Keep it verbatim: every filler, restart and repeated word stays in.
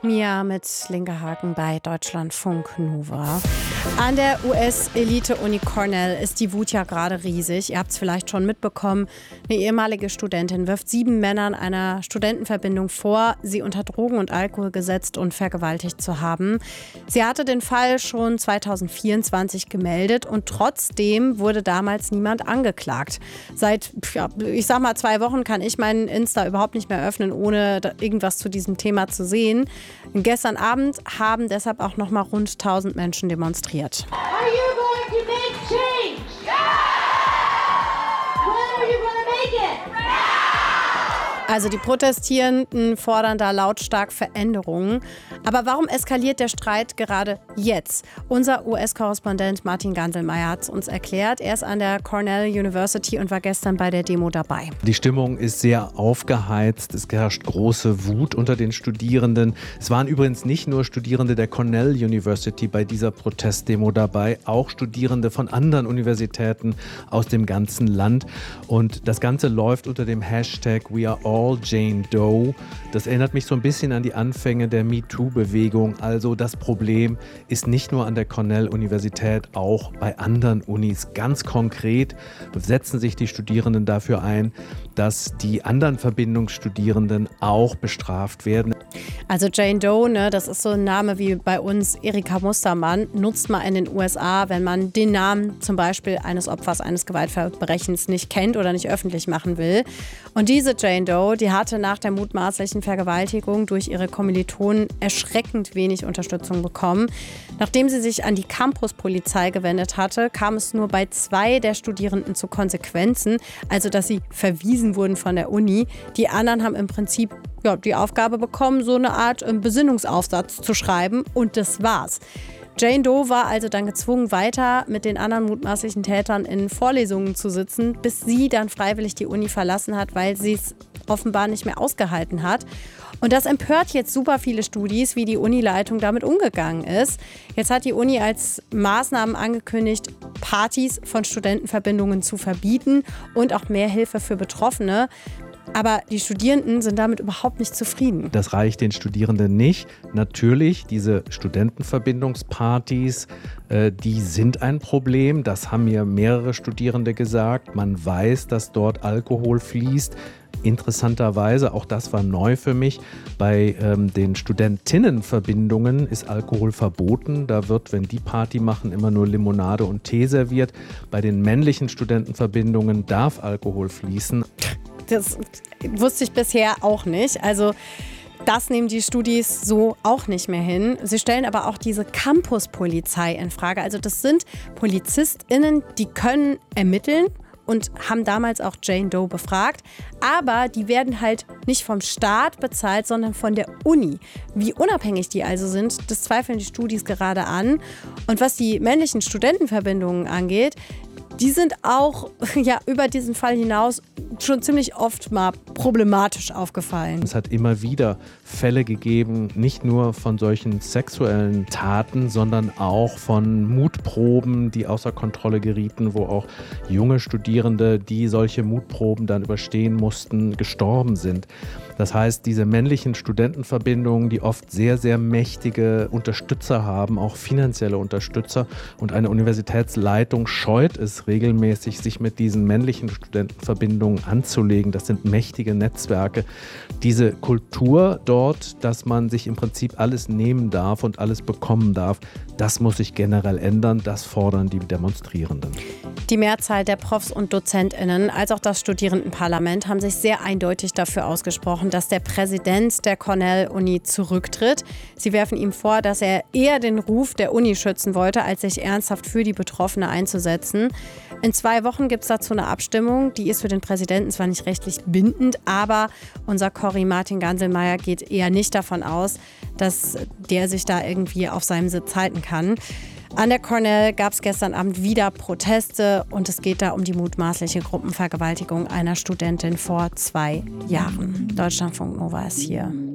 Mia mit Linke Haken bei Deutschlandfunk Nova. An der U S-Elite-Uni Cornell ist die Wut ja gerade riesig. Ihr habt es vielleicht schon mitbekommen. Eine ehemalige Studentin wirft sieben Männern einer Studentenverbindung vor, sie unter Drogen und Alkohol gesetzt und vergewaltigt zu haben. Sie hatte den Fall schon zweitausendvierundzwanzig gemeldet und trotzdem wurde damals niemand angeklagt. Seit, ja, ich sag mal, zwei Wochen kann ich meinen Insta überhaupt nicht mehr öffnen, ohne irgendwas zu diesem Thema zu sehen. Gestern Abend haben deshalb auch noch mal rund tausend Menschen demonstriert. Are you going to make change? Yeah! When are you going to make it? Also die Protestierenden fordern da lautstark Veränderungen. Aber warum eskaliert der Streit gerade jetzt? Unser U S-Korrespondent Martin Ganselmeier hat es uns erklärt. Er ist an der Cornell University und war gestern bei der Demo dabei. Die Stimmung ist sehr aufgeheizt. Es herrscht große Wut unter den Studierenden. Es waren übrigens nicht nur Studierende der Cornell University bei dieser Protestdemo dabei, auch Studierende von anderen Universitäten aus dem ganzen Land. Und das Ganze läuft unter dem Hashtag We Are All Jane Doe. Das erinnert mich so ein bisschen an die Anfänge der MeToo-Bewegung. Also das Problem ist nicht nur an der Cornell-Universität, auch bei anderen Unis. Ganz konkret setzen sich die Studierenden dafür ein, dass die anderen Verbindungsstudierenden auch bestraft werden. Also Jane Doe, ne, das ist so ein Name wie bei uns Erika Mustermann, nutzt man in den U S A, wenn man den Namen zum Beispiel eines Opfers eines Gewaltverbrechens nicht kennt oder nicht öffentlich machen will. Und diese Jane Doe, die hatte nach der mutmaßlichen Vergewaltigung durch ihre Kommilitonen erschreckend wenig Unterstützung bekommen. Nachdem sie sich an die Campuspolizei gewendet hatte, kam es nur bei zwei der Studierenden zu Konsequenzen, also dass sie verwiesen wurden von der Uni. Die anderen haben im Prinzip ja, die Aufgabe bekommen, so eine Art äh, Besinnungsaufsatz zu schreiben und das war's. Jane Doe war also dann gezwungen, weiter mit den anderen mutmaßlichen Tätern in Vorlesungen zu sitzen, bis sie dann freiwillig die Uni verlassen hat, weil sie es offenbar nicht mehr ausgehalten hat. Und das empört jetzt super viele Studis, wie die Unileitung damit umgegangen ist. Jetzt hat die Uni als Maßnahmen angekündigt, Partys von Studentenverbindungen zu verbieten und auch mehr Hilfe für Betroffene. Aber die Studierenden sind damit überhaupt nicht zufrieden. Das reicht den Studierenden nicht. Natürlich, diese Studentenverbindungspartys, äh, die sind ein Problem. Das haben mir mehrere Studierende gesagt. Man weiß, dass dort Alkohol fließt. Interessanterweise, auch das war neu für mich, bei ähm, den Studentinnenverbindungen ist Alkohol verboten. Da wird, wenn die Party machen, immer nur Limonade und Tee serviert. Bei den männlichen Studentenverbindungen darf Alkohol fließen. Das wusste ich bisher auch nicht. Also das nehmen die Studis so auch nicht mehr hin. Sie stellen aber auch diese Campuspolizei in Frage. Also das sind PolizistInnen, die können ermitteln und haben damals auch Jane Doe befragt. Aber die werden halt nicht vom Staat bezahlt, sondern von der Uni. Wie unabhängig die also sind, das zweifeln die Studis gerade an. Und was die männlichen Studentenverbindungen angeht, die sind auch ja, über diesen Fall hinaus schon ziemlich oft mal problematisch aufgefallen. Es hat immer wieder Fälle gegeben, nicht nur von solchen sexuellen Taten, sondern auch von Mutproben, die außer Kontrolle gerieten, wo auch junge Studierende, die solche Mutproben dann überstehen mussten, gestorben sind. Das heißt, diese männlichen Studentenverbindungen, die oft sehr, sehr mächtige Unterstützer haben, auch finanzielle Unterstützer. Und eine Universitätsleitung scheut es regelmäßig, sich mit diesen männlichen Studentenverbindungen anzulegen. Das sind mächtige Netzwerke. Diese Kultur dort, dass man sich im Prinzip alles nehmen darf und alles bekommen darf, das muss sich generell ändern. Das fordern die Demonstrierenden. Die Mehrzahl der Profs und DozentInnen als auch das Studierendenparlament haben sich sehr eindeutig dafür ausgesprochen, dass der Präsident der Cornell-Uni zurücktritt. Sie werfen ihm vor, dass er eher den Ruf der Uni schützen wollte, als sich ernsthaft für die Betroffene einzusetzen. In zwei Wochen gibt es dazu eine Abstimmung. Die ist für den Präsidenten zwar nicht rechtlich bindend, aber unser Corri Martin Ganselmeier geht eher nicht davon aus, dass der sich da irgendwie auf seinem Sitz halten kann. An der Cornell gab es gestern Abend wieder Proteste und es geht da um die mutmaßliche Gruppenvergewaltigung einer Studentin vor zwei Jahren. Deutschlandfunk Nova ist hier.